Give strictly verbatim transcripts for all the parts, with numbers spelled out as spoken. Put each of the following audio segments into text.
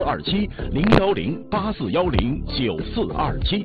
二七零幺零八四幺零九四二七。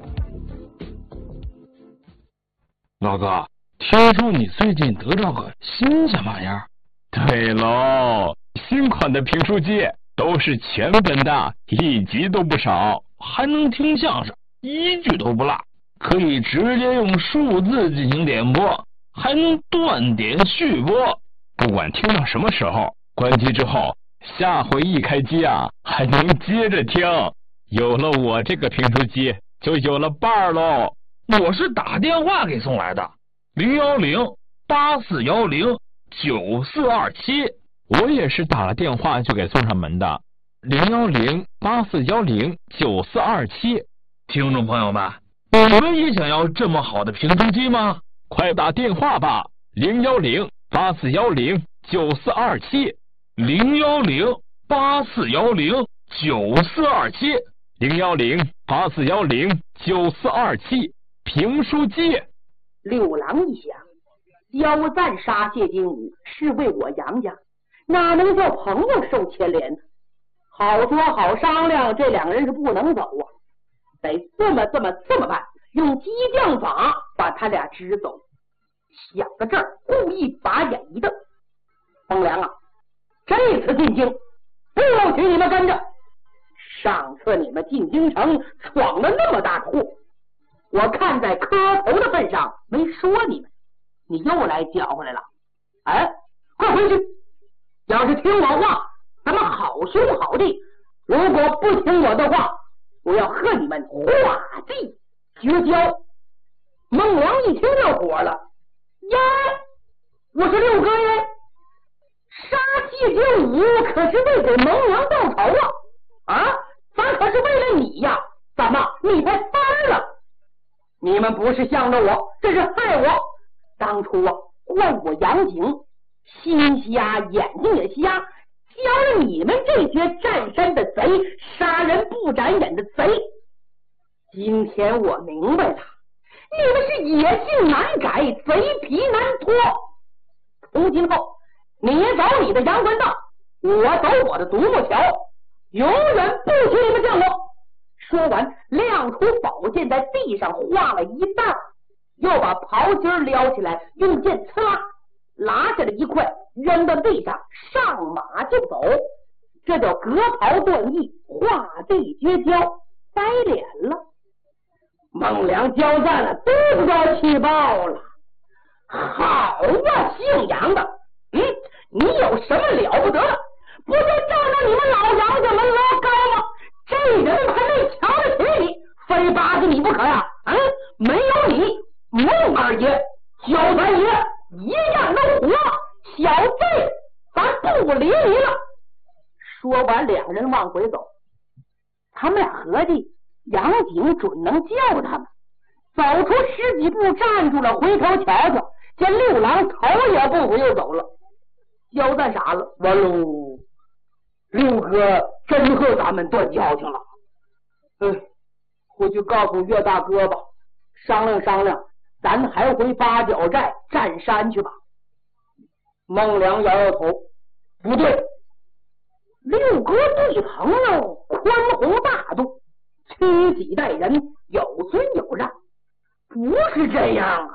老哥，听说你最近得到个新什么玩意儿？ 对喽，新款的评书机都是全本的，一集都不少， 还能听相声，一句都不落，可以直接用数字进行点播，还能断点续播， 不管听到什么时候，关机之后，下回一开机啊，还能接着听。有了我这个评书机，就有了伴儿喽。 我是打电话给送来的，零幺零八四幺零九四二七。 我也是打了电话就给送上门的，零幺零八四幺零九四二七。 听众朋友们，你们也想要这么好的评书机吗？ 快打电话吧，零幺零八四幺零九四二七， 零幺零八四幺零九四二七， 零幺零八四幺零九四二七。评书机。 六郎一想，腰赞杀谢金武是为我杨家，哪能叫朋友受牵连呢？好说好商量，这两个人是不能走啊，得这么这么这么办，用激将法把他俩支走。想到这儿，故意把眼一瞪：风凉啊，这次进京不许你们跟着，上次你们进京城闯了那么大祸，我看在磕头的份上没说你们，你又来搅和来了。哎，快回去！要是听我话，咱们好兄好弟；如果不听我的话，我要和你们画地绝交。孟良一听就火了：呀，我说六哥耶，杀谢金武可是为给孟良报仇啊！啊，咱可是为了你呀！怎么你才翻了？你们不是向着我，这是害我。当初啊，怪我杨景心瞎，眼睛也瞎，教了你们这些占山的贼，杀人不眨眼的贼。今天我明白了，你们是野性难改，贼皮难脱。从今后，你走你的阳关道，我走我的独木桥，永远不许你们见我。说完，亮出宝剑，在地上画了一道，又把袍襟撩起来，用剑刺啦拉下了一块，扔到地上，上马就走。这叫隔袍断义，画地绝交，掰脸了。孟良交战了，肚子都气爆了。好啊，姓杨的，嗯，你有什么了不得的？不就照着你们老杨家门楼高吗？这人还没瞧得起你，非巴结你不可呀！嗯，没有你，孟二爷、小三爷一样能活。小辈，咱不理你了。说完，两人往回走。他们俩合计，杨景准能叫他们。走出十几步，站住了，回头瞧瞧，见六郎头也不回又走了。焦赞傻了，完喽！六哥真和咱们断交情了。哎，回去告诉岳大哥吧，商量商量，咱还回八角寨占山去吧。孟良摇摇头，不对，六哥对朋友宽宏大度，屈己待人，有尊有让，不是这样啊。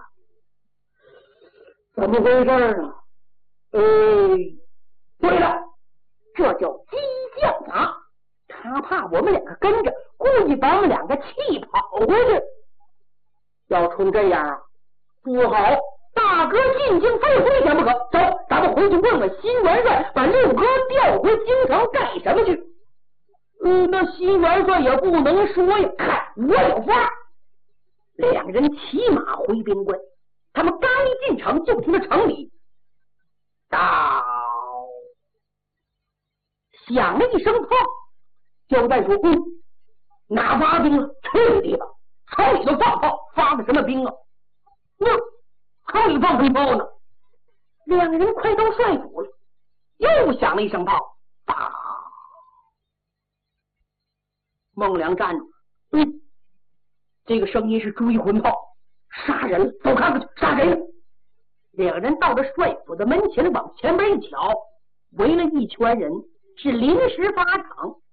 怎么回事啊？哎，对了，这叫激将法，他怕我们两个跟着，故意把我们两个气跑回去。要冲这样啊，不好，大哥进京非回天不可。走，咱们回去问问新元帅，把六哥调回京城干什么去？嗯，那新元帅也不能说呀，看我有法。两人骑马回边关，他们刚一进城，就听到城里到响了一声炮。焦赞说：“嗯，哪发兵啊？去你地方！城里头放炮，发的什么兵啊？那城里放什么炮呢？”两人快到帅府了，又响了一声炮，打。孟良站住，嗯，这个声音是追魂炮，杀人了！走看看去，杀谁了？两人到了帅府的门前，往前边一瞧，围了一圈人，是临时发场。